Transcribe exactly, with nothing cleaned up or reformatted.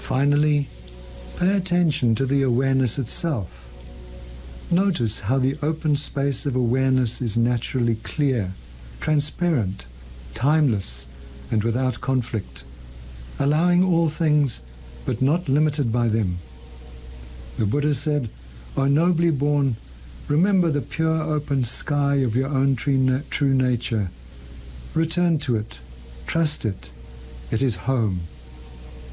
Finally, pay attention to the awareness itself. Notice how the open space of awareness is naturally clear, transparent, timeless, and without conflict, allowing all things, but not limited by them. The Buddha said, "O nobly born, remember the pure open sky of your own true nature. Return to it, trust it, it is home."